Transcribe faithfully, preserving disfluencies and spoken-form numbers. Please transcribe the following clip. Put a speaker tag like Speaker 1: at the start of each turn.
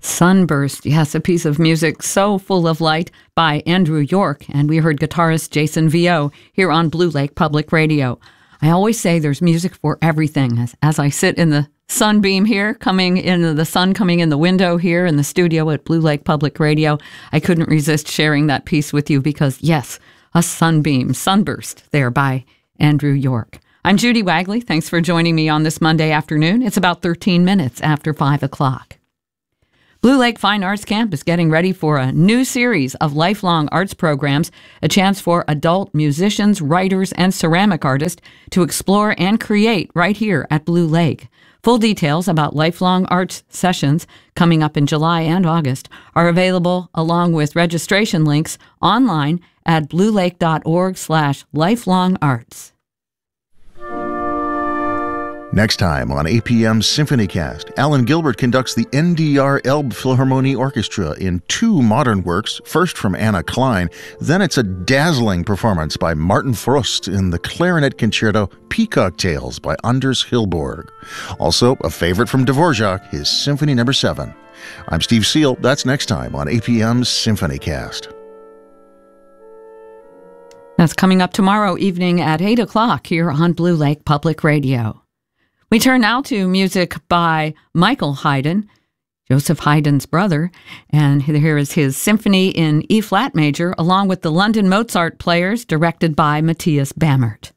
Speaker 1: Sunburst, yes, a piece of music so full of light by Andrew York, and we heard guitarist Jason Vio here on Blue Lake Public Radio. I always say there's music for everything. As, as I sit in the sunbeam here, coming in the sun coming in the window here in the studio at Blue Lake Public Radio, I couldn't resist sharing that piece with you because, yes, a sunbeam, Sunburst there by Andrew York. I'm Judy Wagley. Thanks for joining me on this Monday afternoon. It's about thirteen minutes after five o'clock. Blue Lake Fine Arts Camp is getting ready for a new series of lifelong arts programs, a chance for adult musicians, writers, and ceramic artists to explore and create right here at Blue Lake. Full details about lifelong arts sessions coming up in July and August are available along with registration links online at bluelake.org slash lifelong arts.
Speaker 2: Next time on A P M's SymphonyCast, Alan Gilbert conducts the N D R Elbe Philharmonie Orchestra in two modern works, first from Anna Klein, then it's a dazzling performance by Martin Frost in the clarinet concerto Peacock Tales by Anders Hilborg. Also, a favorite from Dvorak, his Symphony Number seven. I'm Steve Seal. That's next time on A P M's SymphonyCast.
Speaker 1: That's coming up tomorrow evening at eight o'clock here on Blue Lake Public Radio. We turn now to music by Michael Haydn, Joseph Haydn's brother, and here is his symphony in E-flat major, along with the London Mozart Players, directed by Matthias Bamert.